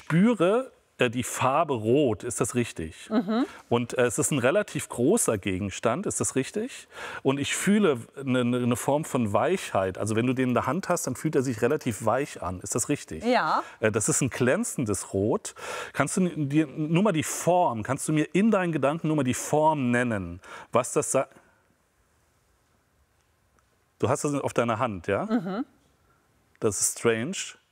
spüre die Farbe Rot, ist das richtig? Und es ist ein relativ großer Gegenstand, ist das richtig? Und ich fühle eine Form von Weichheit. Also wenn du den in der Hand hast, dann fühlt er sich relativ weich an. Ist das richtig? Ja. Das ist ein glänzendes Rot. Kannst du dir nur mal die Form, kannst du mir in deinen Gedanken nur mal die Form nennen? Was das sagt? Du hast das auf deiner Hand, ja? Das ist strange.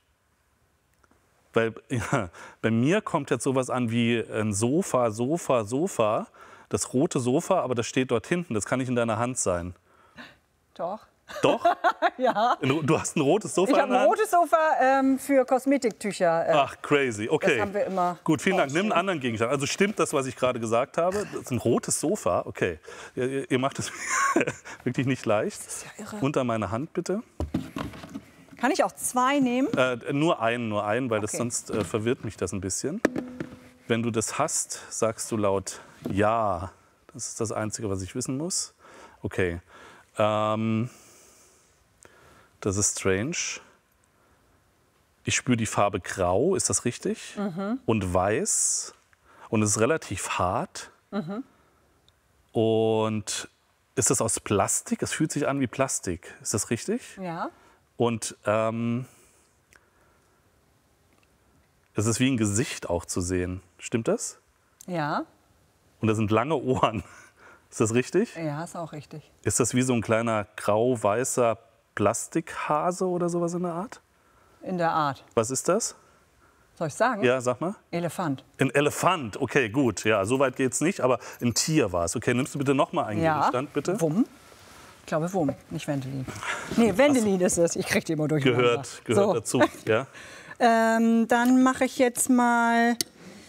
Weil ja, bei mir kommt jetzt sowas an wie ein Sofa, das rote Sofa, aber das steht dort hinten, das kann nicht in deiner Hand sein. Doch. Doch? Ja. Du hast ein rotes Sofa Ich in habe der ein Hand? rotes Sofa für Kosmetiktücher. Ach, crazy, okay. Das haben wir immer. Gut, vielen Dank. Nimm einen anderen Gegenstand. Also stimmt das, was ich gerade gesagt habe? Das ist ein rotes Sofa, okay. Ihr macht es wirklich nicht leicht. Das ist ja irre. Unter meine Hand, bitte. Kann ich auch 2 nehmen? Nur einen, weil das Okay. sonst verwirrt mich das ein bisschen. Wenn du das hast, sagst du laut Ja. Das ist das Einzige, was ich wissen muss. Okay. Das ist strange. Ich spüre die Farbe Grau, ist das richtig? Und Weiß. Und es ist relativ hart. Und ist das aus Plastik? Es fühlt sich an wie Plastik. Ist das richtig? Ja. Und es ist wie ein Gesicht auch zu sehen. Stimmt das? Ja. Und da sind lange Ohren. Ist das richtig? Ja, ist auch richtig. Ist das wie so ein kleiner grau-weißer Plastikhase oder sowas in der Art? In der Art. Was ist das? Soll ich sagen? Ja, sag mal. Elefant. Ein Elefant. Okay, gut. Ja, so weit geht's nicht, aber ein Tier war es. Okay, nimmst du bitte noch mal einen Ja. Gegenstand, bitte? Wumm. Ich glaube Wumm, nicht Wendelin. Nee, Wendelin ist es. Ich kriege die immer durcheinander. Gehört So. dazu. Ja. Dann mache ich jetzt mal.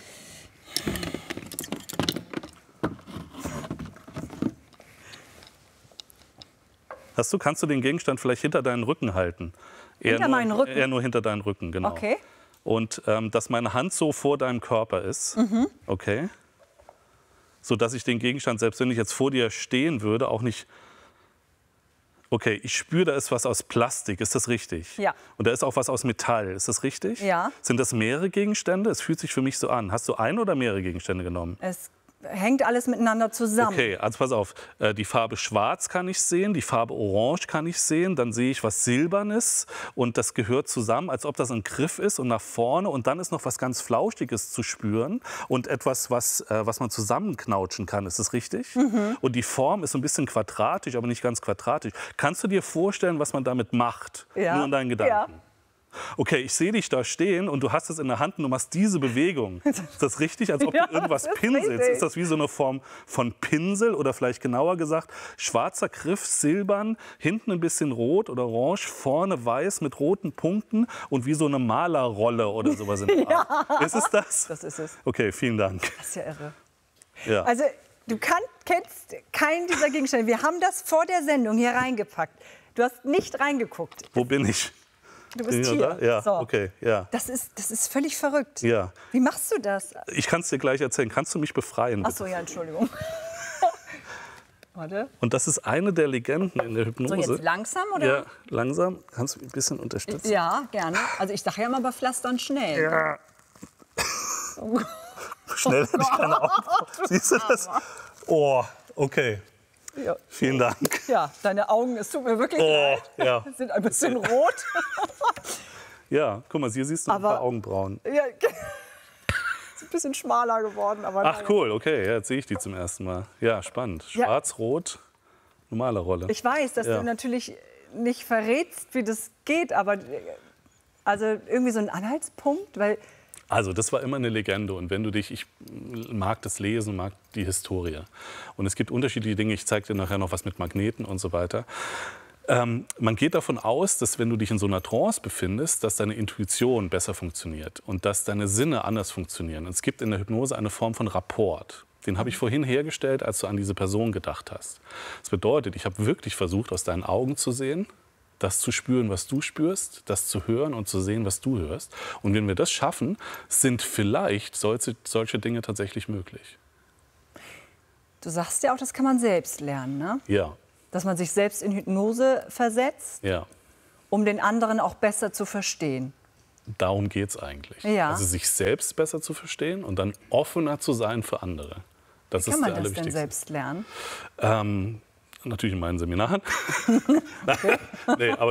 Kannst du den Gegenstand vielleicht hinter deinen Rücken halten? Hinter meinen Rücken? Eher nur hinter deinen Rücken, genau. Okay. Und dass meine Hand so vor deinem Körper ist. Okay. So dass ich den Gegenstand, selbst wenn ich jetzt vor dir stehen würde, auch nicht. Okay, ich spüre, da ist was aus Plastik. Ist das richtig? Ja. Und da ist auch was aus Metall. Ist das richtig? Ja. Sind das mehrere Gegenstände? Es fühlt sich für mich so an. Hast du ein oder mehrere Gegenstände genommen? Es hängt alles miteinander zusammen. Okay, also pass auf. Die Farbe Schwarz kann ich sehen, die Farbe Orange kann ich sehen. Dann sehe ich was Silbernes und das gehört zusammen, als ob das ein Griff ist und nach vorne. Und dann ist noch was ganz Flauschiges zu spüren und etwas, was man zusammenknautschen kann. Ist das richtig? Und die Form ist so ein bisschen quadratisch, aber nicht ganz quadratisch. Kannst du dir vorstellen, was man damit macht? Ja. Nur in deinen Gedanken. Ja. Okay, ich sehe dich da stehen und du hast es in der Hand und du machst diese Bewegung. Ist das richtig? Als ob Ja, du irgendwas das ist pinselst. richtig. Ist das wie so eine Form von Pinsel oder vielleicht genauer gesagt schwarzer Griff, silbern, hinten ein bisschen rot oder orange, vorne weiß mit roten Punkten und wie so eine Malerrolle oder sowas in der Art. Ist es das? Das ist es. Okay, vielen Dank. Das ist ja irre. Ja. Also, du kennst keinen dieser Gegenstände. Wir haben das vor der Sendung hier reingepackt. Du hast nicht reingeguckt. Wo bin ich? Du bist Bin ich hier. noch da? Ja, So. okay, ja. Das ist völlig verrückt. Ja. Wie machst du das? Ich kann es dir gleich erzählen. Kannst du mich befreien? Ach Bitte? so, ja, Entschuldigung. Warte. Und das ist eine der Legenden in der Hypnose. So, jetzt langsam, oder? Ja, langsam. Kannst du mich ein bisschen unterstützen? Ja, gerne. Also ich sage ja immer bei Pflastern schnell. Ja. Schnell hätte ich keine Augen. Siehst du das? Oh, okay. Ja. Vielen Dank. Ja, deine Augen, es tut mir wirklich Oh, leid, ja. sind ein bisschen rot. Ja, guck mal, hier siehst du ein Aber- paar Augenbrauen. Ja, ist ein bisschen schmaler geworden. Aber Ach naja. cool, okay, ja, jetzt sehe ich die zum ersten Mal. Ja, spannend. Ja. Schwarz-Rot, normale Rolle. Ich weiß, dass Ja. du natürlich nicht verrätst, wie das geht, aber also irgendwie so ein Anhaltspunkt, weil Also das war immer eine Legende und wenn du dich, ich mag das Lesen, mag die Historie. Und es gibt unterschiedliche Dinge, ich zeige dir nachher noch was mit Magneten und so weiter. Man geht davon aus, dass wenn du dich in so einer Trance befindest, dass deine Intuition besser funktioniert und dass deine Sinne anders funktionieren. Und es gibt in der Hypnose eine Form von Rapport. Den habe ich vorhin hergestellt, als du an diese Person gedacht hast. Das bedeutet, ich habe wirklich versucht, aus deinen Augen zu sehen, das zu spüren, was du spürst, das zu hören und zu sehen, was du hörst. Und wenn wir das schaffen, sind vielleicht solche Dinge tatsächlich möglich. du sagst ja auch, das kann man selbst lernen, ne? Ja, Dass man sich selbst in Hypnose versetzt, ja. um den anderen auch besser zu verstehen. darum geht es eigentlich. Ja. Also sich selbst besser zu verstehen und dann offener zu sein für andere. Das Wie ist kann man der das denn allerwichtigste. selbst lernen? Natürlich in meinen Seminaren. Nee, aber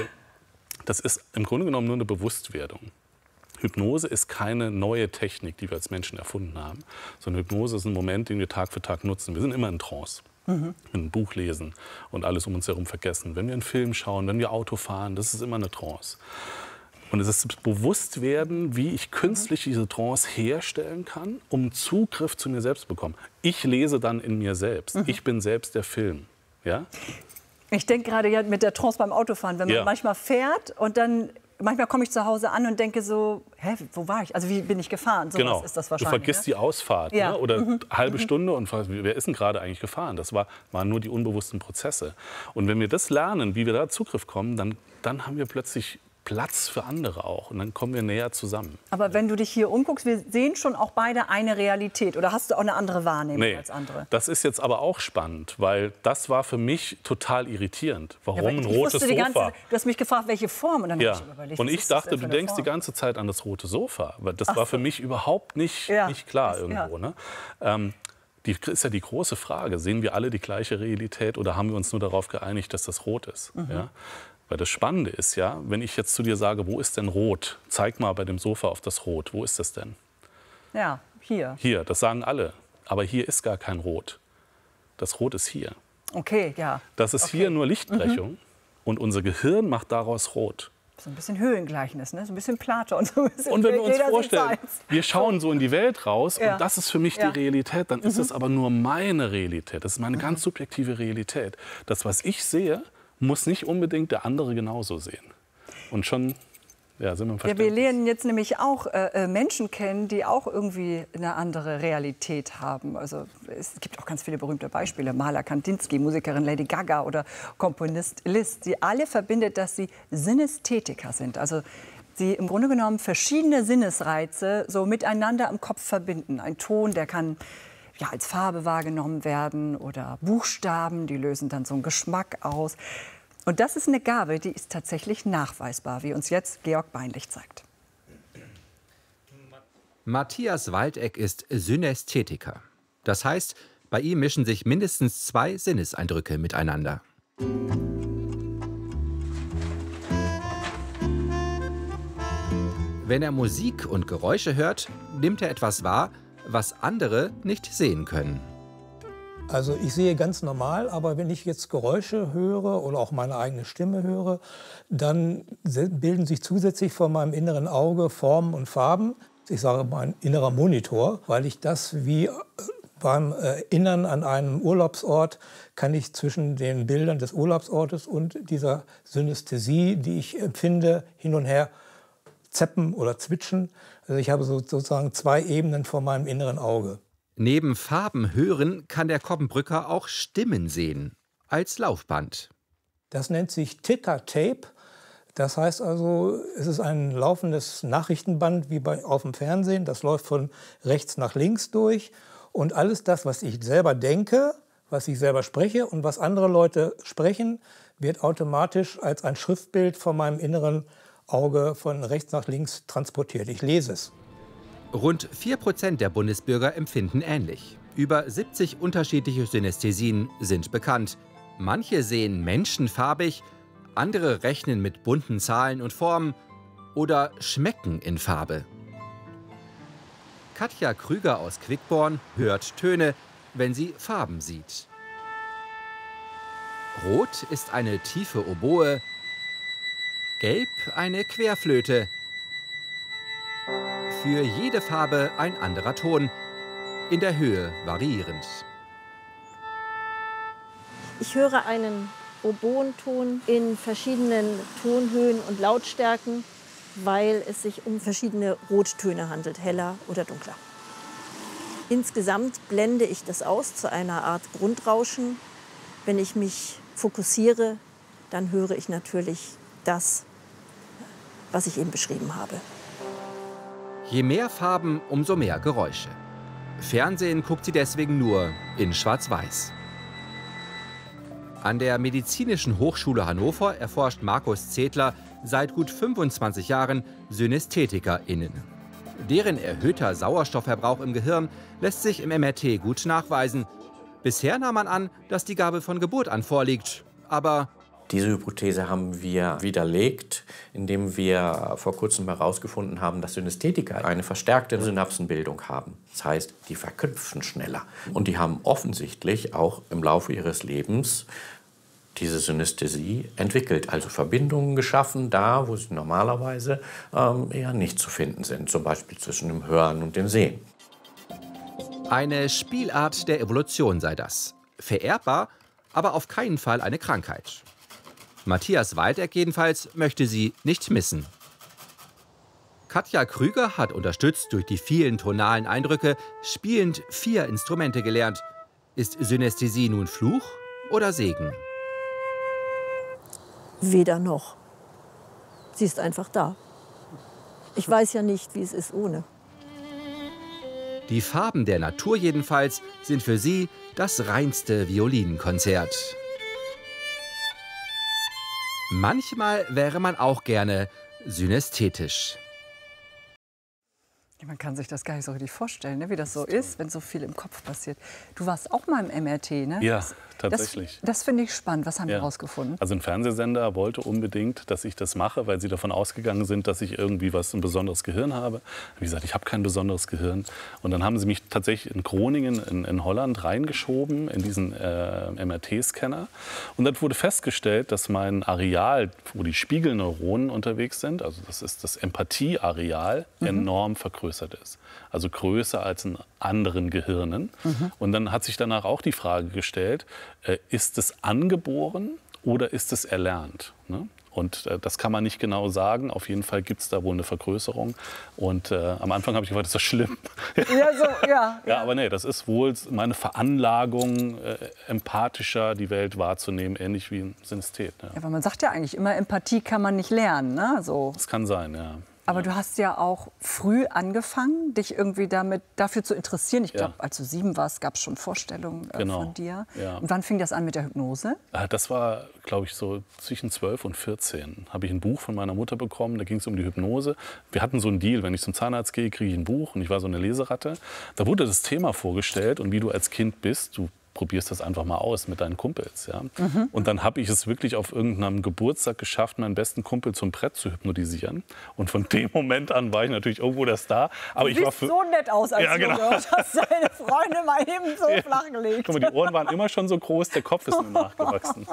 das ist im Grunde genommen nur eine Bewusstwerdung. Hypnose ist keine neue Technik, die wir als Menschen erfunden haben, sondern Hypnose ist ein Moment, den wir Tag für Tag nutzen. Wir sind immer in Trance. Wenn wir ein Buch lesen und alles um uns herum vergessen. Wenn wir einen Film schauen, wenn wir Auto fahren, das ist immer eine Trance. Und es ist das Bewusstwerden, wie ich künstlich diese Trance herstellen kann, um Zugriff zu mir selbst zu bekommen. Ich lese dann in mir selbst. Ich bin selbst der Film. Ja? Ich denke gerade ja mit der Trance beim Autofahren, wenn man Ja. manchmal fährt und dann manchmal komme ich zu Hause an und denke so, hä, wo war ich? Also wie bin ich gefahren? So Genau. ist das Du wahrscheinlich. vergisst ne? die Ausfahrt, Ja. ne? Oder halbe Stunde und fragst, wer ist denn gerade eigentlich gefahren? Das waren nur die unbewussten Prozesse. Und wenn wir das lernen, wie wir da Zugriff kommen, dann haben wir plötzlich Platz für andere auch. Und dann kommen wir näher zusammen. Aber wenn du dich hier umguckst, wir sehen schon auch beide eine Realität. Oder hast du auch eine andere Wahrnehmung als andere? Das ist jetzt aber auch spannend, weil das war für mich total irritierend. Warum Aber ein ich rotes wusste die ganze, Sofa? du hast mich gefragt, welche Form. Und dann Ja. habe ich überlegt, Und was ich ist das dachte, denn du für eine denkst die Form? ganze Zeit an das rote Sofa. Weil das war für mich überhaupt nicht Ja. klar Das- irgendwo. ja. Ne? Ist ja die große Frage, sehen wir alle die gleiche Realität oder haben wir uns nur darauf geeinigt, dass das rot ist? Ja? Weil das Spannende ist ja, wenn ich jetzt zu dir sage, wo ist denn rot? Zeig mal bei dem Sofa auf das Rot. Wo ist das denn? Ja, hier. Hier, das sagen alle. Aber hier ist gar kein Rot. Das Rot ist hier. Okay, ja. Das ist hier nur Lichtbrechung und unser Gehirn macht daraus rot. So ein bisschen Höhlengleichnis, ne? So ein bisschen Platon. So ein bisschen Und wenn wir uns jeder sieht vorstellen, seins. wir schauen so in die Welt raus Ja. und das ist für mich Ja. die Realität, dann ist es aber nur meine Realität. Das ist meine ganz subjektive Realität. Das, was ich sehe, muss nicht unbedingt der andere genauso sehen. Und schon sind wir im Ja, wir Verständnis. lernen jetzt nämlich auch Menschen kennen, die auch irgendwie eine andere Realität haben. Also es gibt auch ganz viele berühmte Beispiele. Maler Kandinsky, Musikerin Lady Gaga oder Komponist Liszt. Sie alle verbindet, dass sie Synästhetiker sind. Also sie im Grunde genommen verschiedene Sinnesreize so miteinander im Kopf verbinden. Ein Ton, der kann ja, als Farbe wahrgenommen werden oder Buchstaben, die lösen dann so einen Geschmack aus. Und das ist eine Gabe, die ist tatsächlich nachweisbar, wie uns jetzt Georg Beinlich zeigt. Matthias Waldeck ist Synästhetiker. Das heißt, bei ihm mischen sich mindestens 2 Sinneseindrücke miteinander. Wenn er Musik und Geräusche hört, nimmt er etwas wahr, was andere nicht sehen können. Also ich sehe ganz normal, aber wenn ich jetzt Geräusche höre oder auch meine eigene Stimme höre, dann bilden sich zusätzlich vor meinem inneren Auge Formen und Farben. Ich sage mein innerer Monitor, weil ich das wie beim Erinnern an einen Urlaubsort, kann ich zwischen den Bildern des Urlaubsortes und dieser Synästhesie, die ich empfinde, hin und her zappen oder zwitschen. Also ich habe sozusagen 2 Ebenen vor meinem inneren Auge. Neben Farben hören kann der Koppenbrücker auch Stimmen sehen, als Laufband. Das nennt sich Ticker-Tape. Das heißt also, es ist ein laufendes Nachrichtenband wie auf dem Fernsehen. Das läuft von rechts nach links durch. Und alles das, was ich selber denke, was ich selber spreche und was andere Leute sprechen, wird automatisch als ein Schriftbild von meinem inneren Auge von rechts nach links transportiert. Ich lese es. Rund 4% der Bundesbürger empfinden ähnlich. Über 70 unterschiedliche Synästhesien sind bekannt. Manche sehen Menschen farbig, andere rechnen mit bunten Zahlen und Formen oder schmecken in Farbe. Katja Krüger aus Quickborn hört Töne, wenn sie Farben sieht. Rot ist eine tiefe Oboe, gelb eine Querflöte. Für jede Farbe ein anderer Ton, in der Höhe variierend. Ich höre einen Oboenton in verschiedenen Tonhöhen und Lautstärken, weil es sich um verschiedene Rottöne handelt, heller oder dunkler. Insgesamt blende ich das aus zu einer Art Grundrauschen. Wenn ich mich fokussiere, dann höre ich natürlich das, was ich eben beschrieben habe. Je mehr Farben, umso mehr Geräusche. Fernsehen guckt sie deswegen nur in Schwarz-Weiß. An der Medizinischen Hochschule Hannover erforscht Markus Zedler, seit gut 25 Jahren SynästhetikerInnen. Deren erhöhter Sauerstoffverbrauch im Gehirn lässt sich im MRT gut nachweisen. Bisher nahm man an, dass die Gabe von Geburt an vorliegt. Aber diese Hypothese haben wir widerlegt, indem wir vor kurzem herausgefunden haben, dass Synästhetiker eine verstärkte Synapsenbildung haben. Das heißt, die verknüpfen schneller. Und die haben offensichtlich auch im Laufe ihres Lebens diese Synästhesie entwickelt, also Verbindungen geschaffen, da wo sie normalerweise eher nicht zu finden sind, zum Beispiel zwischen dem Hören und dem Sehen. eine Spielart der Evolution sei das. Vererbbar, aber auf keinen Fall eine Krankheit. Matthias Waldeck jedenfalls möchte sie nicht missen. Katja Krüger hat unterstützt durch die vielen tonalen Eindrücke spielend 4 Instrumente gelernt. Ist Synästhesie nun Fluch oder Segen? Weder noch. Sie ist einfach da. Ich weiß ja nicht, wie es ist ohne. Die Farben der Natur jedenfalls sind für sie das reinste Violinkonzert. Manchmal wäre man auch gerne synästhetisch. Man kann sich das gar nicht so richtig vorstellen, ne, wie das so ist, wenn so viel im Kopf passiert. Du warst auch mal im MRT, ne? Ja, tatsächlich. Das finde ich spannend. Was haben wir herausgefunden? Also ein Fernsehsender wollte unbedingt, dass ich das mache, weil sie davon ausgegangen sind, dass ich irgendwie ein besonderes Gehirn habe. Wie gesagt, ich habe kein besonderes Gehirn. Und dann haben sie mich tatsächlich in Groningen in Holland reingeschoben in diesen MRT-Scanner. Und dann wurde festgestellt, dass mein Areal, wo die Spiegelneuronen unterwegs sind, also das ist das Empathieareal, enorm vergrößert ist. Also größer als in anderen Gehirnen. Und dann hat sich danach auch die Frage gestellt, ist es angeboren oder ist es erlernt? Ne? Und das kann man nicht genau sagen. Auf jeden Fall gibt es da wohl eine Vergrößerung. Und am Anfang habe ich gedacht, ist das schlimm? Ja, aber nee, das ist wohl meine Veranlagung, empathischer die Welt wahrzunehmen, ähnlich wie ein Synästhet. Ja. Ja, weil man sagt ja eigentlich immer, Empathie kann man nicht lernen. Ne? So. Das kann sein, ja. Aber du hast ja auch früh angefangen, dich irgendwie dafür zu interessieren. Ich glaube, als du 7 warst, gab es schon Vorstellungen von dir. Ja. Und wann fing das an mit der Hypnose? Das war, glaube ich, so zwischen 12 und 14. Habe ich ein Buch von meiner Mutter bekommen, da ging es um die Hypnose. Wir hatten so einen Deal, wenn ich zum Zahnarzt gehe, kriege ich ein Buch und ich war so eine Leseratte. Da wurde das Thema vorgestellt und wie du als Kind bist. Du probierst das einfach mal aus mit deinen Kumpels. Ja? Und dann habe ich es wirklich auf irgendeinem Geburtstag geschafft, meinen besten Kumpel zum Brett zu hypnotisieren. Und von dem Moment an war ich natürlich irgendwo der Star. Aber du siehst so nett aus als Junge. Genau. Du hast deine Freunde mal eben so flach gelegt. Guck mal, die Ohren waren immer schon so groß, der Kopf ist nur nachgewachsen.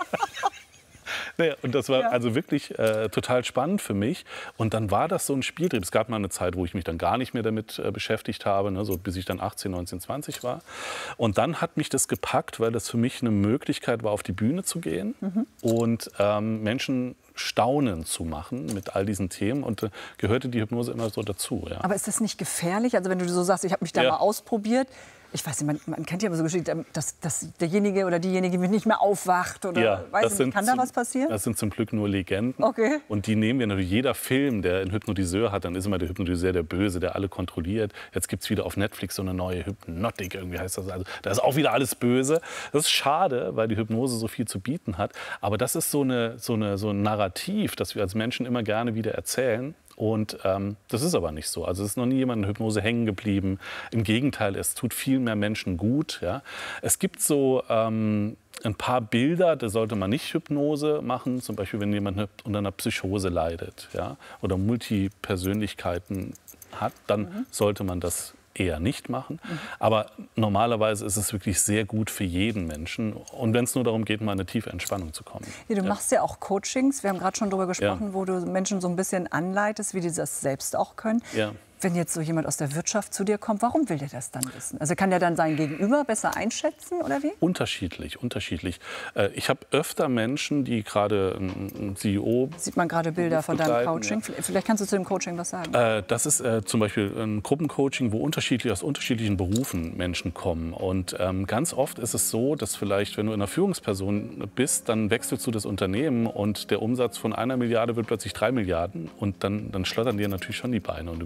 Naja, und das war also wirklich total spannend für mich. Und dann war das so ein Spieltrieb. Es gab mal eine Zeit, wo ich mich dann gar nicht mehr damit beschäftigt habe, ne, so bis ich dann 18, 19, 20 war. Und dann hat mich das gepackt, weil das für mich eine Möglichkeit war, auf die Bühne zu gehen und Menschen staunen zu machen mit all diesen Themen. Und gehörte die Hypnose immer so dazu. Ja. Aber ist das nicht gefährlich? Also wenn du so sagst, ich habe mich da mal ausprobiert. Ich weiß nicht, man kennt ja immer so Geschichten, dass derjenige oder diejenige nicht mehr aufwacht. Oder weiß nicht, kann da was passieren? Das sind zum Glück nur Legenden. Okay. Und die nehmen wir natürlich. Jeder Film, der einen Hypnotiseur hat, dann ist immer der Hypnotiseur der Böse, der alle kontrolliert. Jetzt gibt es wieder auf Netflix so eine neue Hypnotik, irgendwie heißt das. Also, da ist auch wieder alles böse. Das ist schade, weil die Hypnose so viel zu bieten hat. Aber das ist so ein Narrativ, das wir als Menschen immer gerne wieder erzählen. Und das ist aber nicht so. Also es ist noch nie jemand in Hypnose hängen geblieben. Im Gegenteil, es tut viel mehr Menschen gut. Ja. Es gibt so ein paar Bilder, da sollte man nicht Hypnose machen. Zum Beispiel, wenn jemand unter einer Psychose leidet, ja, oder Multipersönlichkeiten hat, dann sollte man das eher nicht machen. Aber normalerweise ist es wirklich sehr gut für jeden Menschen. Und wenn es nur darum geht, mal in eine tiefe Entspannung zu kommen. Ja, du machst ja auch Coachings. Wir haben gerade schon darüber gesprochen, wo du Menschen so ein bisschen anleitest, wie die das selbst auch können. Ja. Wenn jetzt so jemand aus der Wirtschaft zu dir kommt, warum will der das dann wissen? Also kann der dann sein Gegenüber besser einschätzen oder wie? Unterschiedlich. Ich habe öfter Menschen, die gerade ein CEO... Sieht man gerade Bilder von deinem Coaching? Ja. Vielleicht kannst du zu dem Coaching was sagen. Das ist zum Beispiel ein Gruppencoaching, wo aus unterschiedlichen Berufen Menschen kommen. Und ganz oft ist es so, dass vielleicht, wenn du in einer Führungsperson bist, dann wechselst du das Unternehmen und der Umsatz von 1 Milliarde wird plötzlich 3 Milliarden. Und dann schlottern dir natürlich schon die Beine und du willst wissen,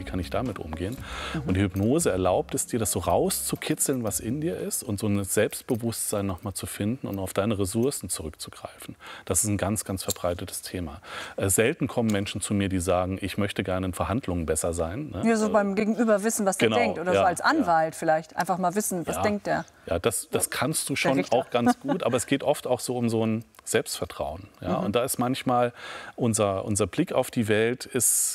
wie kann ich damit umgehen. Und die Hypnose erlaubt es dir, das so rauszukitzeln, was in dir ist und so ein Selbstbewusstsein noch mal zu finden und auf deine Ressourcen zurückzugreifen. Das ist ein ganz, ganz verbreitetes Thema. Selten kommen Menschen zu mir, die sagen, ich möchte gerne in Verhandlungen besser sein. Ne? Ja, so beim Gegenüber wissen, was der denkt. Oder so als Anwalt vielleicht. Einfach mal wissen, was denkt der. Ja, das kannst du schon auch ganz gut. Aber es geht oft auch so um so ein Selbstvertrauen. Ja? Und da ist manchmal unser Blick auf die Welt ist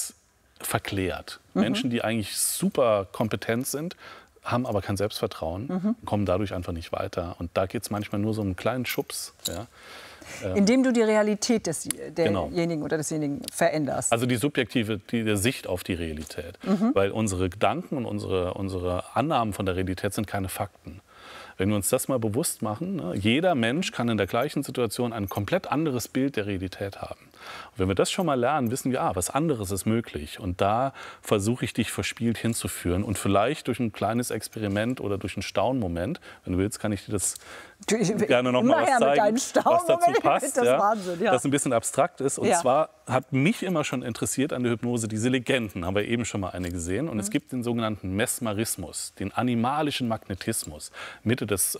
verklärt. Menschen, die eigentlich super kompetent sind, haben aber kein Selbstvertrauen, kommen dadurch einfach nicht weiter. Und da geht es manchmal nur so um einen kleinen Schubs. Ja? Indem du die Realität derjenigen oder desjenigen veränderst. Also die subjektive die Sicht auf die Realität. Weil unsere Gedanken und unsere Annahmen von der Realität sind keine Fakten. Wenn wir uns das mal bewusst machen, ne, jeder Mensch kann in der gleichen Situation ein komplett anderes Bild der Realität haben. Und wenn wir das schon mal lernen, wissen wir, was anderes ist möglich. Und da versuche ich dich verspielt hinzuführen. Und vielleicht durch ein kleines Experiment oder durch einen Staunmoment, wenn du willst, kann ich dir das gerne noch mal was zeigen, was dazu passt. Das Wahnsinn, das ein bisschen abstrakt ist. Und zwar hat mich immer schon interessiert an der Hypnose diese Legenden. Haben wir eben schon mal eine gesehen. Und es gibt den sogenannten Mesmerismus, den animalischen Magnetismus. Mitte des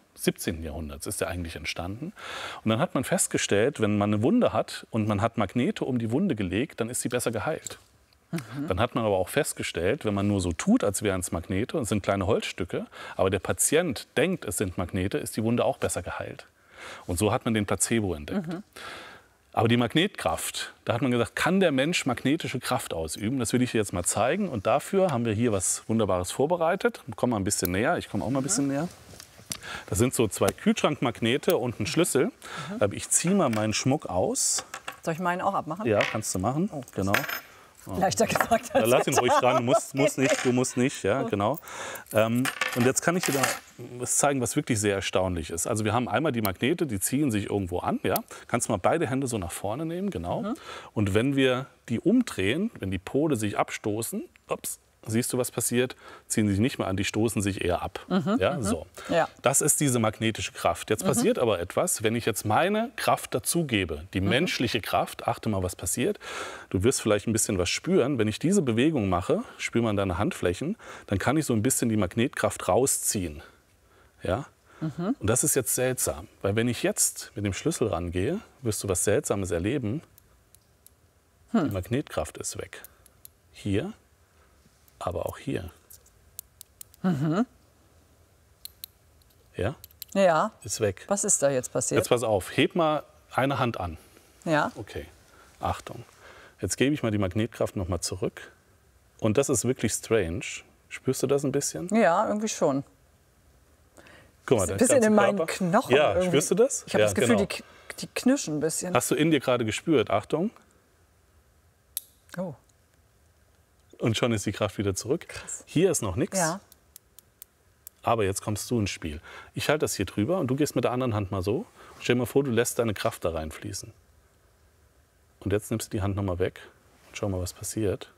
17. Jahrhunderts ist der eigentlich entstanden. Und dann hat man festgestellt, wenn man eine Wunde hat und man hat Magnete um die Wunde gelegt, dann ist sie besser geheilt. Dann hat man aber auch festgestellt, wenn man nur so tut, als wären es Magnete, und es sind kleine Holzstücke, aber der Patient denkt, es sind Magnete, ist die Wunde auch besser geheilt. Und so hat man den Placebo entdeckt. Aber die Magnetkraft, da hat man gesagt, kann der Mensch magnetische Kraft ausüben? Das will ich dir jetzt mal zeigen. Und dafür haben wir hier was Wunderbares vorbereitet. Komm mal ein bisschen näher, ich komme auch mal ein bisschen näher. Das sind so 2 Kühlschrankmagnete und ein Schlüssel. Ich ziehe mal meinen Schmuck aus. Soll ich meinen auch abmachen? Ja, kannst du machen. Oh, genau. Leichter gesagt als lass ihn ruhig dran, du musst nicht, ja, genau. Und jetzt kann ich dir da was zeigen, was wirklich sehr erstaunlich ist. Also wir haben einmal die Magnete, die ziehen sich irgendwo an, ja. Kannst du mal beide Hände so nach vorne nehmen, genau. Und wenn wir die umdrehen, wenn die Pole sich abstoßen, ups, siehst du, was passiert? Ziehen sich nicht mehr an, die stoßen sich eher ab. Ja, so. Das ist diese magnetische Kraft. Jetzt passiert aber etwas, wenn ich jetzt meine Kraft dazugebe, die menschliche Kraft, achte mal, was passiert. Du wirst vielleicht ein bisschen was spüren. Wenn ich diese Bewegung mache, spür mal an deine Handflächen, dann kann ich so ein bisschen die Magnetkraft rausziehen. Ja? Und das ist jetzt seltsam, weil wenn ich jetzt mit dem Schlüssel rangehe, wirst du was Seltsames erleben. Die Magnetkraft ist weg. Hier. Aber auch hier. Ja? Ja. Ist weg. Was ist da jetzt passiert? Jetzt pass auf, heb mal eine Hand an. Ja. Okay, Achtung. Jetzt gebe ich mal die Magnetkraft noch mal zurück. Und das ist wirklich strange. Spürst du das ein bisschen? Ja, irgendwie schon. Guck mal, ein bisschen in meinen Knochen. Ja, irgendwie. Spürst du das? Ich habe das Gefühl, die knirschen ein bisschen. Hast du in dir gerade gespürt? Achtung. Oh. Und schon ist die Kraft wieder zurück. Krass. Hier ist noch nichts. Ja. Aber jetzt kommst du ins Spiel. Ich halte das hier drüber und du gehst mit der anderen Hand mal so. Stell dir mal vor, du lässt deine Kraft da reinfließen. Und jetzt nimmst du die Hand noch mal weg und schau mal, was passiert.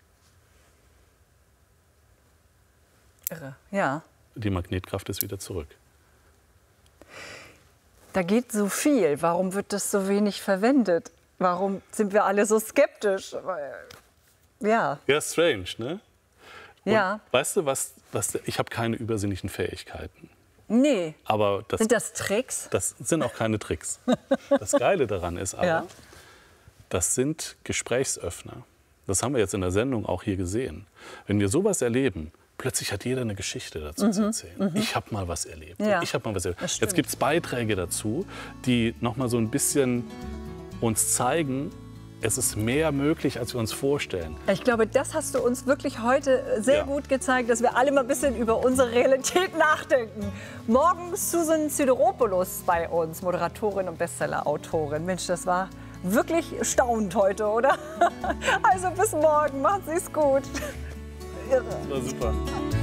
Irre. Ja. Die Magnetkraft ist wieder zurück. Da geht so viel. Warum wird das so wenig verwendet? Warum sind wir alle so skeptisch? Ja. Ja, strange, ne? Und ja. Weißt du, ich habe keine übersinnlichen Fähigkeiten. Nee. Aber sind das Tricks? Das sind auch keine Tricks. Das Geile daran ist aber, das sind Gesprächsöffner. Das haben wir jetzt in der Sendung auch hier gesehen. Wenn wir sowas erleben, plötzlich hat jeder eine Geschichte dazu zu erzählen. Ich habe mal was erlebt. Ja. Ich habe mal was erlebt. Jetzt gibt es Beiträge dazu, die noch mal so ein bisschen uns zeigen, es ist mehr möglich, als wir uns vorstellen. Ich glaube, das hast du uns wirklich heute sehr gut gezeigt, dass wir alle mal ein bisschen über unsere Realität nachdenken. Morgen Susan Sideropoulos bei uns, Moderatorin und Bestseller-Autorin. Mensch, das war wirklich staunend heute, oder? Also bis morgen, macht sich's gut. Irre. Das war super.